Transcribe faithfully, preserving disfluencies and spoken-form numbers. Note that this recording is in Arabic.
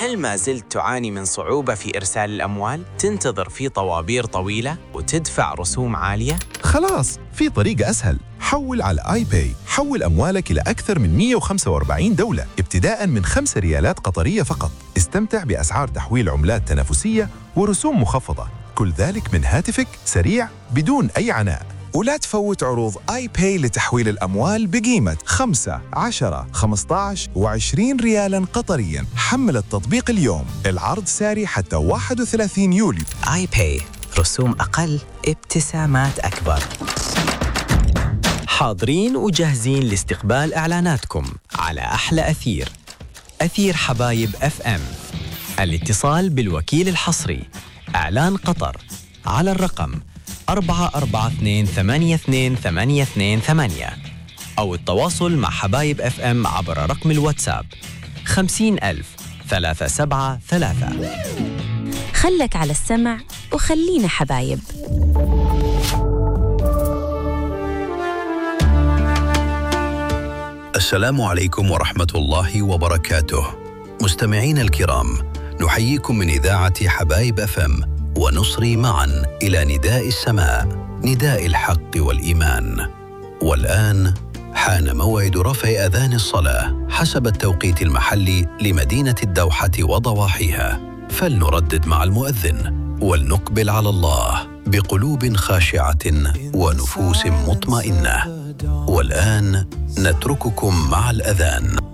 هل ما زلت تعاني من صعوبة في إرسال الأموال؟ تنتظر في طوابير طويلة وتدفع رسوم عالية؟ خلاص، في طريقة أسهل. حول على آي باي. حول أموالك إلى أكثر من مئة وخمسة وأربعين دولة ابتداء من خمسة ريالات قطرية فقط. استمتع بأسعار تحويل عملات تنافسية ورسوم مخفضة، كل ذلك من هاتفك، سريع بدون أي عناء. ولا تفوت عروض آي باي لتحويل الأموال بقيمة خمسة، عشرة، خمسة عشر وعشرين ريالاً قطرياً. حمل التطبيق اليوم، العرض ساري حتى واحد وثلاثين يوليو. آي باي، رسوم أقل، ابتسامات أكبر. حاضرين وجاهزين لاستقبال إعلاناتكم على أحلى أثير، أثير حبايب أف أم. الاتصال بالوكيل الحصري إعلان قطر على الرقم أربعة أربعة اثنين ثمانية اثنين ثمانية اثنين ثمانية، أو التواصل مع حبايب أف أم عبر رقم الواتساب خمسين ألف ثلاثة سبعة ثلاثة. خلك على السمع وخلينا حبايب. السلام عليكم ورحمة الله وبركاته. مستمعين الكرام، نحييكم من إذاعة حبايب أف أم ونصري معا إلى نداء السماء، نداء الحق والإيمان. والآن حان موعد رفع أذان الصلاة حسب التوقيت المحلي لمدينة الدوحة وضواحيها، فلنردد مع المؤذن ولنقبل على الله بقلوب خاشعة ونفوس مطمئنة. والآن نترككم مع الأذان.